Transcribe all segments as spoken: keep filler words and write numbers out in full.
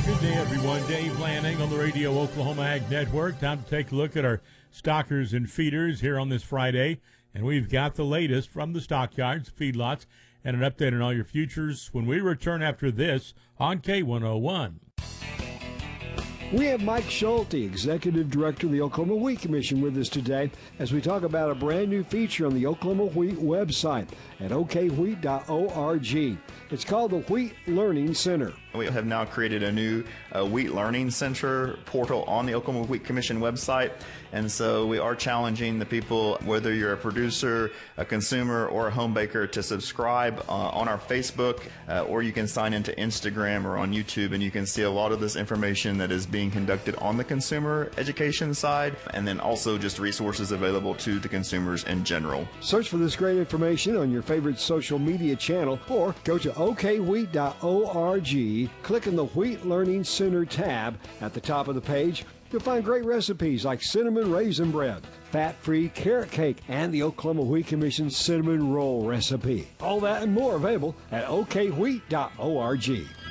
Good day, everyone. Dave Lanning on the Radio Oklahoma Ag Network. Time to take a look at our stockers and feeders here on this Friday. And we've got the latest from the stockyards, feedlots, and an update on all your futures when we return after this on K one oh one. We have Mike Schulte, Executive Director of the Oklahoma Wheat Commission, with us today as we talk about a brand new feature on the Oklahoma Wheat website at o k wheat dot org. It's called the Wheat Learning Center. We have now created a new uh, Wheat Learning Center portal on the Oklahoma Wheat Commission website. And so we are challenging the people, whether you're a producer, a consumer, or a home baker, to subscribe uh, on our Facebook, uh, or you can sign into Instagram or on YouTube, and you can see a lot of this information that is being conducted on the consumer education side, and then also just resources available to the consumers in general. Search for this great information on your favorite social media channel, or go to o k wheat dot org. Click on the Wheat Learning Center tab at the top of the page. You'll find great recipes like cinnamon raisin bread, fat-free carrot cake, and the Oklahoma Wheat Commission cinnamon roll recipe. All that and more available at o k wheat dot org.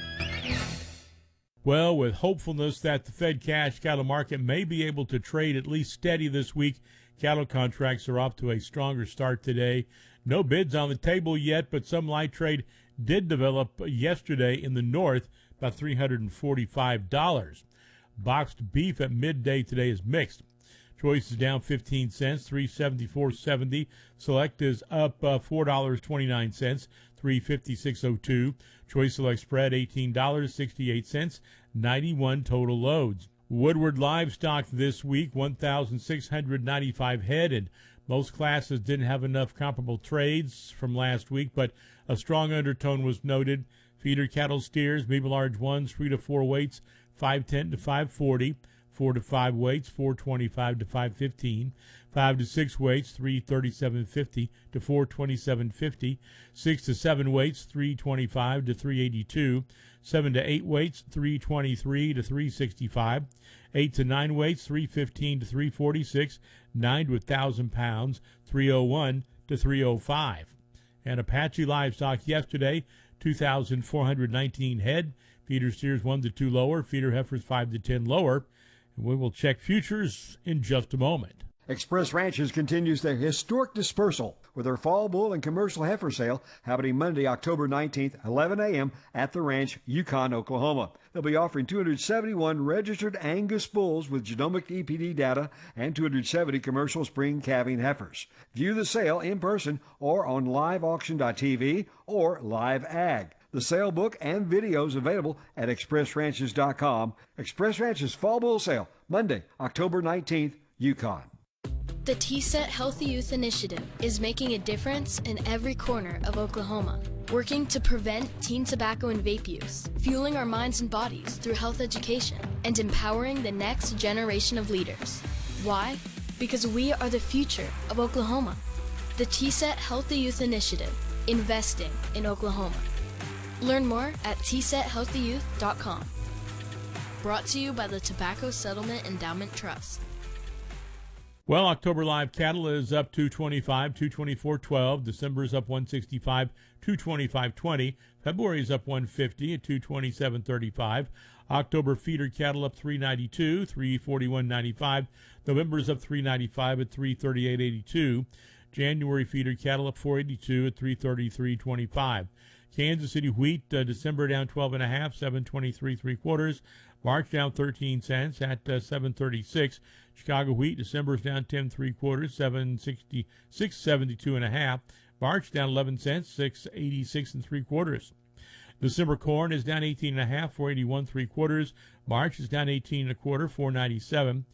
Well, with hopefulness that the Fed cash cattle market may be able to trade at least steady this week, cattle contracts are off to a stronger start today. No bids on the table yet, but some light trade did develop yesterday in the north, about three hundred forty-five dollars. Boxed beef at midday today is mixed. Choice is down fifteen cents, three seventy-four seventy. Select is up uh, four dollars and twenty-nine cents, three fifty-six oh two. Choice Select spread eighteen dollars and sixty-eight cents, ninety-one total loads. Woodward livestock this week, one thousand six hundred ninety-five head, and most classes didn't have enough comparable trades from last week, but a strong undertone was noted. Feeder cattle steers, medium large ones, three to four weights, five ten to five forty, four to five weights, four twenty-five to five fifteen, five to six weights, three thirty-seven fifty to four twenty-seven fifty, six to seven weights, three twenty-five to three eighty-two, seven to eight weights, three twenty-three to three sixty-five, eight to nine weights, three fifteen to three forty-six, nine to one thousand pounds, three oh one to three oh five. And Apache livestock yesterday, two thousand four hundred nineteen head. Feeder steers one to two lower, feeder heifers five to ten lower. And we will check futures in just a moment. Express Ranches continues their historic dispersal with their fall bull and commercial heifer sale happening Monday, October nineteenth, eleven a.m. at the ranch, Yukon, Oklahoma. They'll be offering two hundred seventy-one registered Angus bulls with genomic E P D data and two hundred seventy commercial spring calving heifers. View the sale in person or on live auction dot t v or Live Ag. The sale book and videos available at express ranches dot com. Express Ranches Fall Bull Sale, Monday, October nineteenth, Yukon. The T SET Healthy Youth Initiative is making a difference in every corner of Oklahoma, working to prevent teen tobacco and vape use, fueling our minds and bodies through health education, and empowering the next generation of leaders. Why? Because we are the future of Oklahoma. The T SET Healthy Youth Initiative, investing in Oklahoma. Learn more at t set healthy youth dot com. Brought to you by the Tobacco Settlement Endowment Trust. Well, October live cattle is up two twenty-five, two twenty-four twelve. December is up one sixty-five, two twenty-five twenty. February is up one fifty at two twenty-seven thirty-five. October feeder cattle up three ninety-two, three forty-one ninety-five. November is up three ninety-five at three thirty-eight eighty-two. January feeder cattle up four eighty-two at three thirty-three twenty-five. Kansas City wheat, uh, December down twelve and a half, seven twenty-three three quarters. March down thirteen cents at uh, seven thirty-six. Chicago wheat, December is down ten three quarters, seven sixty-six seventy-two and a half. March down eleven cents, six eighty-six and three quarters. December corn is down eighteen and a half, four eighty-one three quarters. March is down eighteen and a quarter, four ninety-seven.